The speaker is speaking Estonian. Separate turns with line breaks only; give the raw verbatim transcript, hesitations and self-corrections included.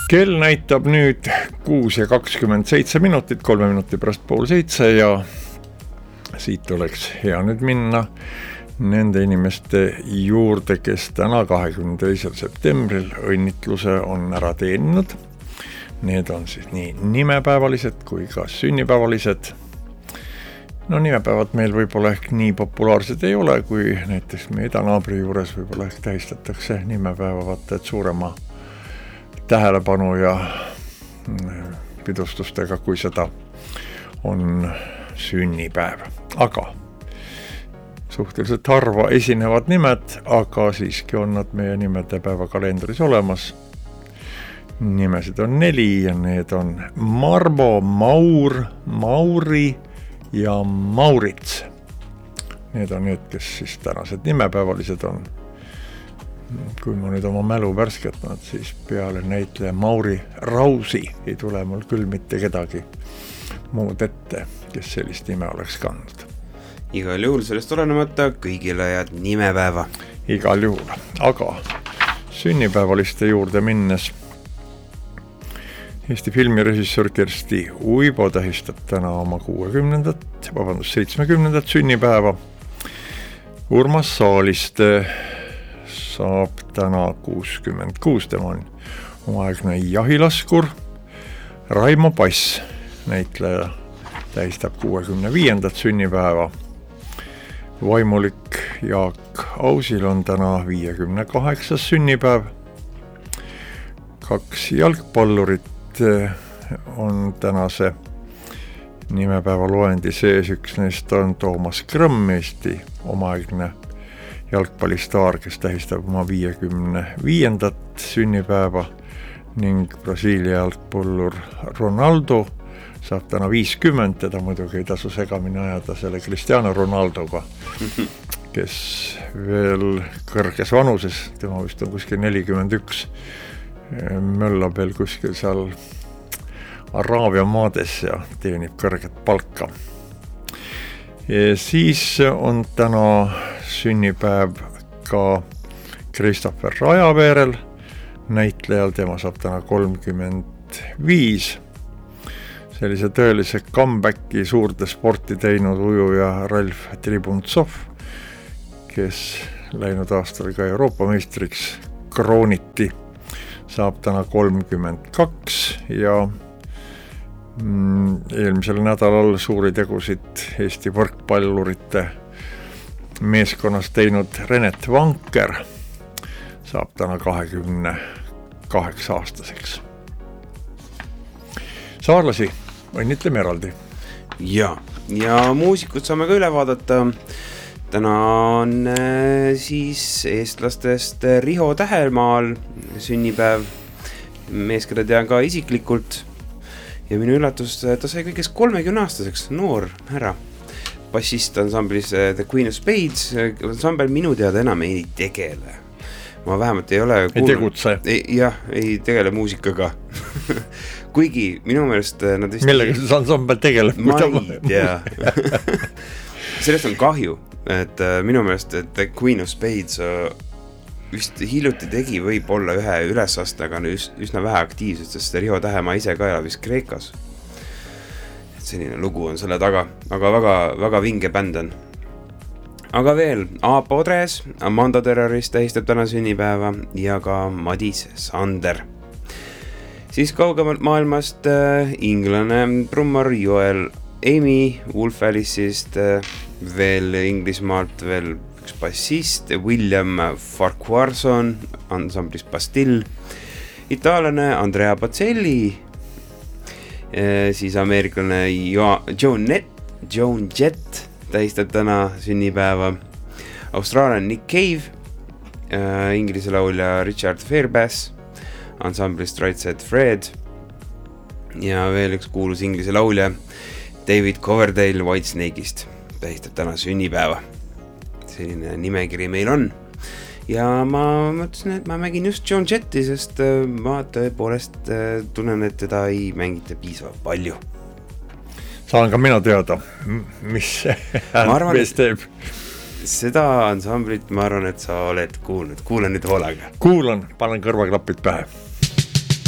Kell näitab nüüd kuus ja kakskümmend seitse minutit, kolme minuti pärast pool seitse ja siit oleks hea nüüd minna nende inimeste juurde, kes täna kahekümne teisel septembril õnnitluse on ära teeninud. Need on siis nii nimepäevalised kui ka sünnipäevalised. No nimepäevad meil võib-olla ehk nii populaarsed ei ole, kui näiteks meie idanaabri juures võib-olla ehk tähistatakse nimepäeva vaata, et suurema tähelepanu ja pidustustega, kui seda on sünnipäev. Aga suhteliselt harva esinevad nimed, aga siiski on nad meie nimede päevakalendris olemas. Nimesid on neli ja need on Marmo, Maur, Mauri ja Maurits. Need on need, kes siis tänased nimepäevalised on. Kui ma nüüd oma mälu värsketnud, siis peale näitleja Mauri Rausi ei tule mul küll mitte kedagi muud ette, kes sellist nime oleks kandnud.
Igal juhul sellest olenemata kõigile head nimepäeva.
Igal juhul, aga sünnipäevaliste juurde minnes Eesti filmirežissöör Kersti Uibo tähistab täna oma kuuekümnendat, vabandust, seitsmekümnendat sünnipäeva. Urmas Saaliste saab täna kuuskümmend kuus, tema on omaaegne jahilaskur. Raimo Pass, näitleja, tähistab kuuekümne viiendat sünnipäeva. Vaimulik Jaak Ausil on täna viiekümne kaheksas sünnipäev. Kaks jalgpallurit on tänase nimepäeva loendi sees, üks neist on Toomas Krõmm, Eesti omaaegne jalgpallistaar, kes tähistab oma viiekümne viiendat sünnipäeva ning Brasiilia jalgpallur Ronaldo saab täna viiskümmend, teda muidugi ei tasu segamini ajada selle Cristiano Ronaldoga, kes veel kõrges vanuses, tema vist on kuskil nelikümmend üks, möllab veel kuskil seal Araabia maades ja teenib kõrget palka. Ja siis on täna sünnipäev ka Christopher Rajaveerel, näitlejal, tema saab täna kolmkümmend viis. Sellise tõelise comebacki suurde sporti teinud ujuja Ralf Tribuntsov, kes läinud aastal ka Euroopa meistriks krooniti, saab täna kolmkümmend kaks ja eelmisel nädalal suuri tegusid Eesti võrkpallurite meeskonnas teinud Renet Vanker saab täna kahekümne kaheksa aastaseks. Saarlasi õnnitleme eraldi.
Ja, ja muusikud saame ka üle vaadata. Täna on siis eestlastest Riho Tähemaal sünnipäev. Mees, keda tean ka isiklikult. Ja minu üllatus, ta sai kõigest kolmekümne aastaseks, noor härra. Bassist ansamblis The Queen of Spades, ansambel minu teada enam ei tegele. Ma vähemalt ei ole
kuulnud. Ei tegutse.
Ei, jah, ei tegele muusikaga. Kuigi minu meelest nad vist...
Millega see ansambel tegeleb?
Ma ei tea. Sellest on kahju, et minu meelest et The Queen of Spades vist hiljuti tegi võib-olla ühe ülesaste, aga üsna vähe aktiivsed, sest Riho Tähemaa ise ka elab vist Kreekas. Et selline lugu on selle taga, aga väga, väga vinge bänd on. Aga veel, Aap Odres, Amanda Terrorist tähistab täna sünnipäeva ja ka Madis Sander. Siis kaugemalt maailmast äh, inglane trummar Joel Amy Wolf Alice'ist, äh, veel Inglismaalt veel üks bassist William Farquharson ansamblis Bastille, itaallane Andrea Bocelli, äh, siis ameeriklane jo- Joan, Net- Joan Jett tähistab täna sünnipäeva, austraalian Nick Cave, äh, inglise laulja Richard Fairbass ansamblist Right Said Fred ja veel üks kuulus inglise laulja David Coverdale Whitesnake'ist tähistab täna sünnipäeva. Selline nimekiri meil on ja ma mõtlesin, et ma mängin just Joan Jetti, sest ma tõepoolest tunnen, et teda ei mängita piisavalt palju.
Saan ka mina teada, mis mees teeb.
Seda ansamblit ma arvan, et sa oled kuulnud. Kuulan nüüd hoolega.
Kuulan, panen kõrvaklapid pähe.